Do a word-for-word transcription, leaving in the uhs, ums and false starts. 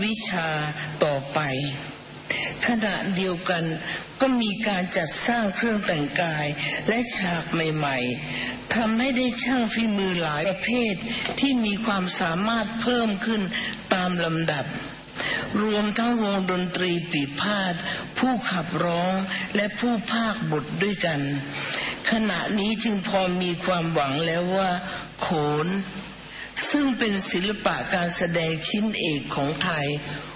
วิชาต่อไปขณะเดียวกันก็มีการจัดสร้างเครื่องแต่งกายและฉากใหม่ๆทำให้ได้ช่างฝีมือหลายประเภทที่มีความสามารถเพิ่มขึ้นตามลำดับรวมทั้งวงดนตรีปีพาทย์ผู้ขับร้องและผู้พากย์บทด้วยกันขณะนี้จึงพอมีความหวังแล้วว่าโขนซึ่งเป็นศิลปะการแสดงชิ้นเอกของไทย